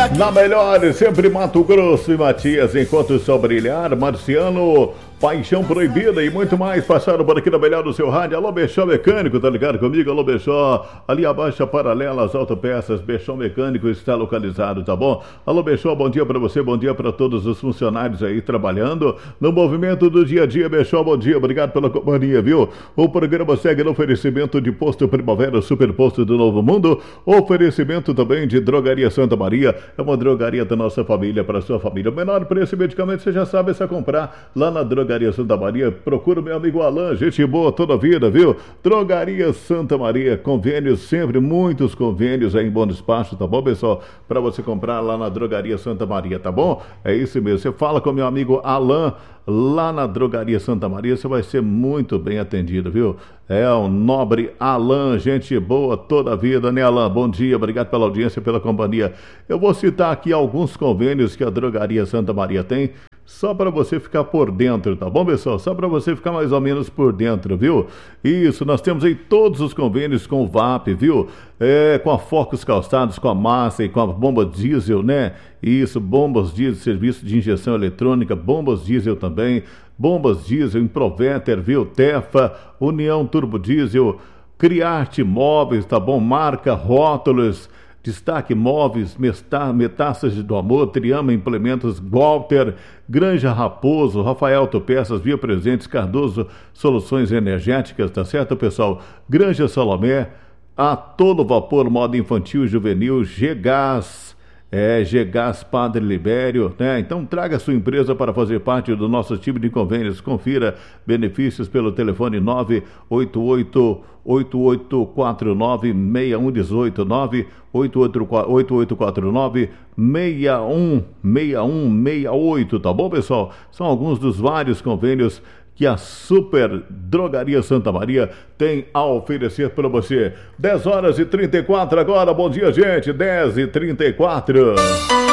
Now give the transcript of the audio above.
Na melhor, sempre Mato Grosso e Matias, enquanto o sol brilhar, Marciano, Paixão Proibida e muito mais passaram por aqui na melhor do seu rádio. Alô, Bechó Mecânico, tá ligado comigo? Alô, Bechó, ali abaixo, paralela às autopeças, Bechó Mecânico está localizado, tá bom? Alô, Bechó, bom dia pra você, bom dia pra todos os funcionários aí trabalhando no movimento do dia a dia. Bechó, bom dia, obrigado pela companhia, viu? O programa segue no oferecimento de Posto Primavera, Super Posto do Novo Mundo, oferecimento também de Drogaria Santa Maria, é uma drogaria da nossa família, para sua família. O menor preço e medicamento, você já sabe, é só comprar lá na Drogaria Santa Maria. Procura o meu amigo Alan, gente boa toda a vida, viu? Drogaria Santa Maria, convênios sempre, muitos convênios aí em bom despacho, tá bom, pessoal? Para você comprar lá na Drogaria Santa Maria, tá bom? É isso mesmo, você fala com o meu amigo Alan, lá na Drogaria Santa Maria, você vai ser muito bem atendido, viu? É o nobre Alan, gente boa toda a vida, né, Alan? Bom dia, obrigado pela audiência, pela companhia. Eu vou citar aqui alguns convênios que a Drogaria Santa Maria tem, só para você ficar por dentro, tá bom, pessoal? Só para você ficar mais ou menos por dentro, viu? Isso, nós temos aí todos os convênios com o VAP, viu? Com a Focus Calçados, com a Massa e com a Bomba Diesel, né? Isso, bombas diesel, serviço de injeção eletrônica, bombas diesel também, bombas diesel, Improveter, viu? Tefa, União Turbo Diesel, Criarte Móveis, tá bom? Marca, rótulos, Destaque Móveis, Metástases do Amor, Triama Implementos, Walter, Granja Raposo, Rafael Autopeças, Via Presentes, Cardoso Soluções Energéticas, tá certo, pessoal? Granja Salomé, a todo vapor, moda infantil e juvenil, G-Gás, G-Gás Padre Libério, né? Então traga sua empresa para fazer parte do nosso time de convênios. Confira benefícios pelo telefone 988-8849-6118, 98849-6168, tá bom, pessoal? São alguns dos vários convênios que a Super Drogaria Santa Maria tem a oferecer para você. 10 horas e 34 agora, bom dia, gente, 10 e 34.